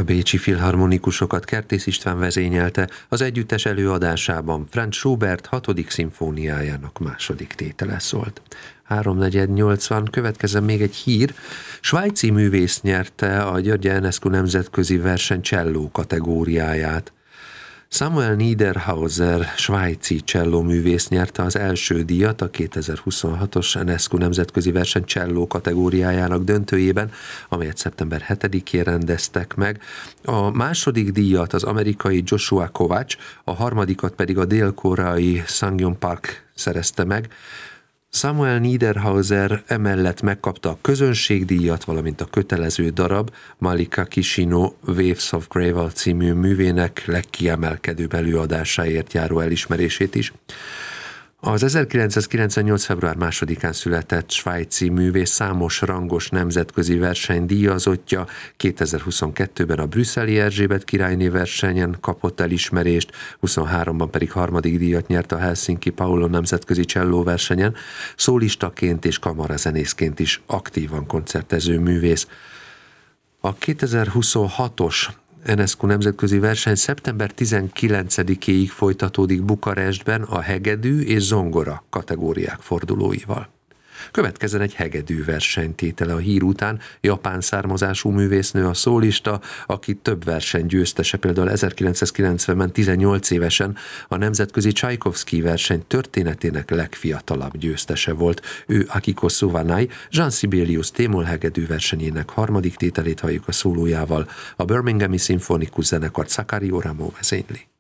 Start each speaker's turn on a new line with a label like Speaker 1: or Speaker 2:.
Speaker 1: A bécsi filharmonikusokat Kertész István vezényelte, az együttes előadásában Franz Schubert 6. szimfóniájának második tétele szólt. 3:40 következzen még egy hír. Svájci művész nyerte a György Enescu nemzetközi verseny cselló kategóriáját. Samuel Niederhauser, svájci csellóművész nyerte az első díjat a 2026-os Enescu nemzetközi verseny cselló kategóriájának döntőjében, amelyet szeptember 7-én rendeztek meg. A második díjat az amerikai Joshua Kovacs, a harmadikat pedig a dél-koreai Sangyeon Park szerezte meg. Samuel Niederhauser emellett megkapta a közönségdíjat, valamint a kötelező darab Malika Kishino Waves of Gravel című művének legkiemelkedőbb előadásáért járó elismerését is. Az 1998. február 2-án született svájci művész számos rangos nemzetközi verseny díjazottja, 2022-ben a brüsszeli Erzsébet királyné versenyen kapott elismerést, 23-ban pedig harmadik díjat nyert a Helsinki Paolo nemzetközi csellóversenyen, szólistaként és kamarazenészként is aktívan koncertező művész. A 2026-os Enescu nemzetközi verseny szeptember 19-éig folytatódik Bukarestben a hegedű és zongora kategóriák fordulóival. Következzen egy hegedű versenytétele a hír után, japán származású művésznő a szólista, aki több verseny győztese, például 1990-ben 18 évesen a nemzetközi Csajkovszky verseny történetének legfiatalabb győztese volt. Ő Akiko Suvanai, Jean Sibelius témol hegedű versenyének harmadik tételét halljuk a szólójával, a Birminghami Szimfonikus Zenekart Sakari Oramo vezényli.